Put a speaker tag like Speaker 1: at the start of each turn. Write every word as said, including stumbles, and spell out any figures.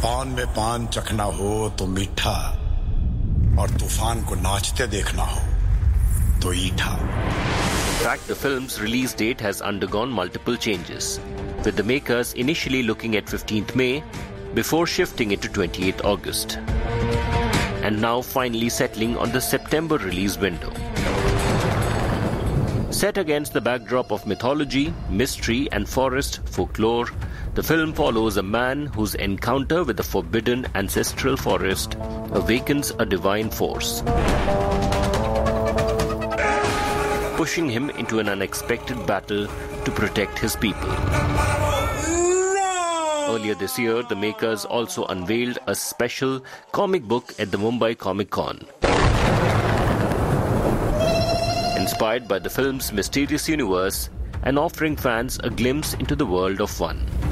Speaker 1: पान में पान चखना हो तो मीठा और तूफान को नाचते देखना हो तो ईठा.
Speaker 2: In fact, the film's release date has undergone multiple changes, with the makers initially looking at fifteenth May before shifting it to twenty-eighth August, and now finally settling on the September release window. Set against the backdrop of mythology, mystery and forest folklore, the film follows a man whose encounter with the forbidden ancestral forest awakens a divine force, pushing him into an unexpected battle to protect his people. Earlier this year, the makers also unveiled a special comic book at the Mumbai Comic Con, inspired by the film's mysterious universe and offering fans a glimpse into the world of fun.